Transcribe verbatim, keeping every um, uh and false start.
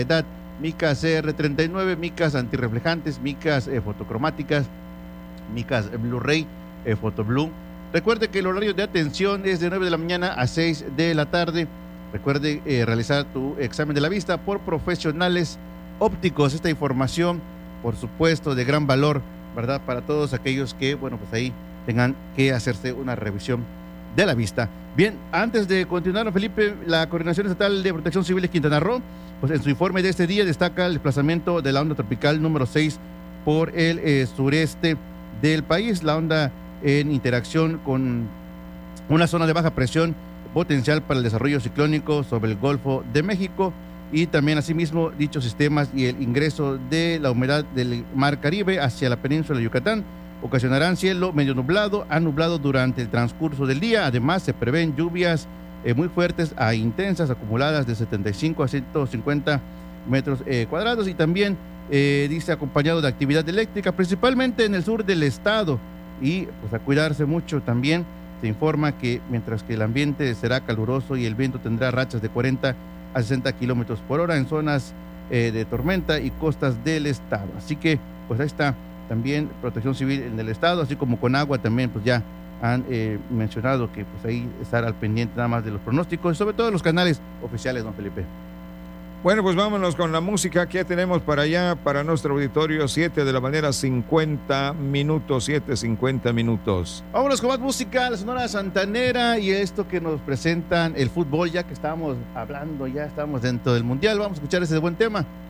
edad, micas C R treinta y nueve, micas antirreflejantes, micas eh, fotocromáticas, micas Blu-ray, eh, Photoblue. Recuerde que el horario de atención es de nueve de la mañana a seis de la tarde. Recuerde eh, realizar tu examen de la vista por profesionales ópticos. Esta información, por supuesto, de gran valor, ¿verdad? Para todos aquellos que, bueno, pues ahí tengan que hacerse una revisión de la vista. Bien, antes de continuar, Felipe, la Coordinación Estatal de Protección Civil de Quintana Roo, pues en su informe de este día destaca el desplazamiento de la onda tropical número seis por el eh, sureste del país. La onda en interacción con una zona de baja presión potencial para el desarrollo ciclónico sobre el Golfo de México, y también asimismo dichos sistemas y el ingreso de la humedad del Mar Caribe hacia la península de Yucatán ocasionarán cielo medio nublado a nublado durante el transcurso del día. Además, se prevén lluvias eh, muy fuertes a intensas acumuladas de setenta y cinco a ciento cincuenta metros eh, cuadrados, y también eh, dice acompañado de actividad eléctrica, principalmente en el sur del estado, y pues a cuidarse mucho. También se informa que mientras que el ambiente será caluroso y el viento tendrá rachas de cuarenta a sesenta kilómetros por hora en zonas eh, de tormenta y costas del estado. Así que pues ahí está también Protección Civil en el estado, así como con agua también, pues ya han eh, mencionado que pues ahí estar al pendiente nada más de los pronósticos, sobre todo los canales oficiales, don Felipe. Bueno, pues vámonos con la música que tenemos para allá, para nuestro auditorio, siete de la mañana, cincuenta minutos, siete cincuenta minutos. Vámonos con más música, la Sonora Santanera y esto que nos presentan el fútbol, ya que estamos hablando, ya estamos dentro del Mundial. Vamos a escuchar ese buen tema.